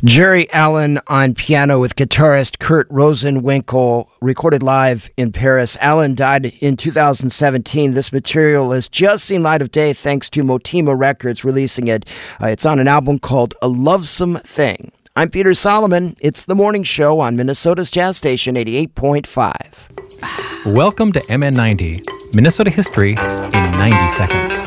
Jerry Allen on piano with guitarist Kurt Rosenwinkel, recorded live in Paris. Allen died in 2017. This material has just seen light of day thanks to Motima Records releasing it. It's on an album called A Lovesome Thing. I'm Peter Solomon. It's The Morning Show on Minnesota's Jazz Station 88.5. Welcome to MN90, Minnesota history in 90 seconds.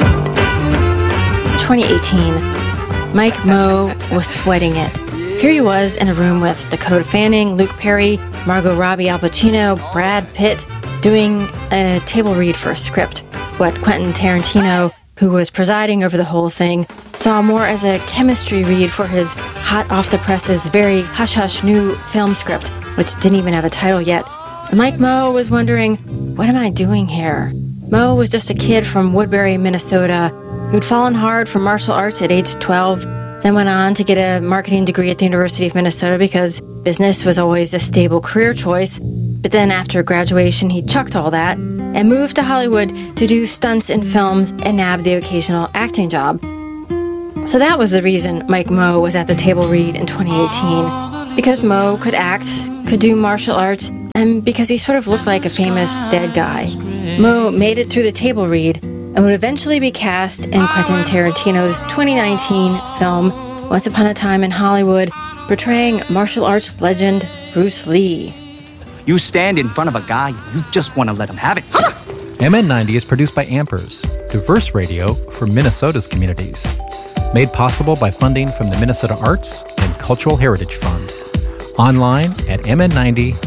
2018. Mike Moe was sweating it. Here he was in a room with Dakota Fanning, Luke Perry, Margot Robbie, Al Pacino, Brad Pitt, doing a table read for a script. What Quentin Tarantino, who was presiding over the whole thing, saw more as a chemistry read for his hot off the presses, very hush-hush new film script, which didn't even have a title yet. And Mike Moe was wondering, what am I doing here? Moe was just a kid from Woodbury, Minnesota, who'd fallen hard for martial arts at age 12, then went on to get a marketing degree at the University of Minnesota because business was always a stable career choice. But then after graduation, he chucked all that and moved to Hollywood to do stunts in films and nabbed the occasional acting job. So that was the reason Mike Moe was at the table read in 2018. Because Moe could act, could do martial arts, and because he sort of looked like a famous dead guy. Moe made it through the table read and would eventually be cast in Quentin Tarantino's 2019 film, Once Upon a Time in Hollywood, portraying martial arts legend Bruce Lee. You stand in front of a guy, you just want to let him have it. MN90 is produced by Ampers, diverse radio for Minnesota's communities. Made possible by funding from the Minnesota Arts and Cultural Heritage Fund. Online at mn90.org.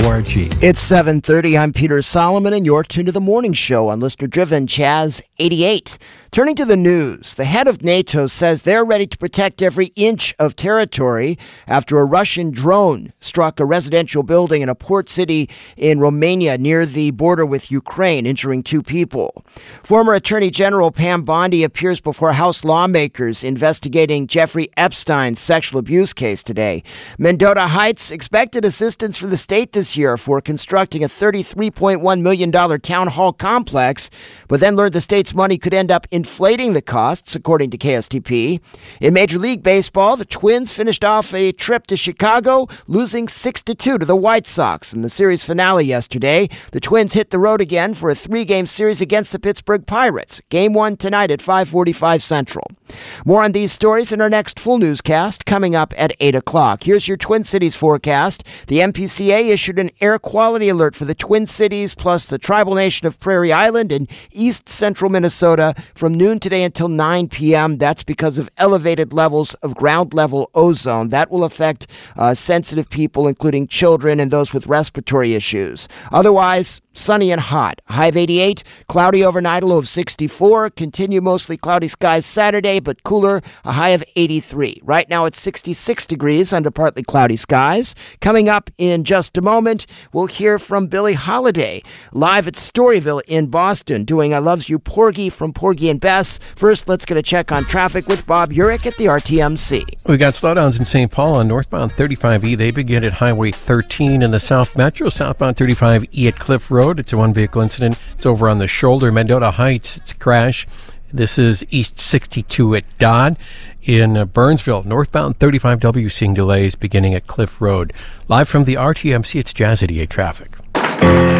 It's 7:30. I'm Peter Solomon, and you're tuned to The Morning Show on listener-driven Jazz 88. Turning to the news, the head of NATO says they're ready to protect every inch of territory after a Russian drone struck a residential building in a port city in Romania near the border with Ukraine, injuring 2 people. Former Attorney General Pam Bondi appears before House lawmakers investigating Jeffrey Epstein's sexual abuse case today. Mendota Heights expected assistance from the state this year for constructing a $33.1 million town hall complex, but then learned the state's money could end up inflating the costs, according to KSTP. In Major League Baseball, the Twins finished off a trip to Chicago, losing 6-2 to the White Sox in the series finale yesterday. The Twins hit the road again for a 3-game series against the Pittsburgh Pirates. Game 1 tonight at 5:45 Central. More on these stories in our next full newscast coming up at 8 o'clock. Here's your Twin Cities forecast. The MPCA issued an air quality alert for the Twin Cities plus the tribal nation of Prairie Island and east central Minnesota from noon today until 9 p.m. That's because of elevated levels of ground level ozone. That will affect sensitive people, including children and those with respiratory issues. Otherwise, sunny and hot. High of 88, cloudy overnight, a low of 64. Continue mostly cloudy skies Saturday, but cooler, a high of 83. Right now it's 66 degrees under partly cloudy skies. Coming up in just a moment, we'll hear from Billie Holiday, live at Storyville in Boston, doing I Loves You Porgy from Porgy and Bess. First, let's get a check on traffic with Bob Urich at the RTMC. We got slowdowns in St. Paul on northbound 35E. They begin at Highway 13 in the South Metro, southbound 35E at Cliff Road. It's a one-vehicle incident. It's over on the shoulder. Mendota Heights, it's a crash. This is East 62 at Dodd. In Burnsville, northbound 35W seeing delays beginning at Cliff Road. Live from the RTMC, it's Jazz 88 traffic.